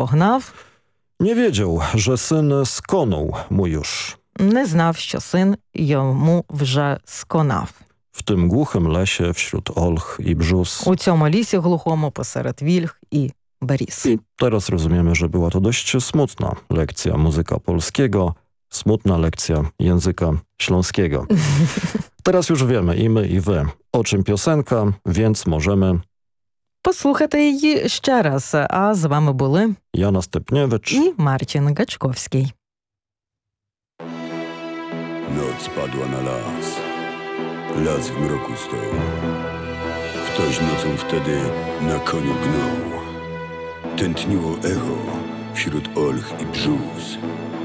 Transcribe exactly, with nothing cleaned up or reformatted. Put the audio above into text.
погнав. Nie wiedział, że syn skonął mu już. Не знав, що син йому вже сконав. W tym głuchym lesie wśród olch i brzus. У цьому лісі глухому посеред вільх і беріз. I teraz rozumiemy, że była to dość smutna lekcja muzyka polskiego, smutna lekcja języka śląskiego. Teraz już wiemy i my, i wy, o czym piosenka, więc możemy... Послухати її ще раз. А з вами були Jana Stepniewicz і Marcin Gaczkowski. Noc padła na las. Las w mroku stał. Ktoś nocą wtedy na koniu gnał. Tętniło echo wśród olch i brzus.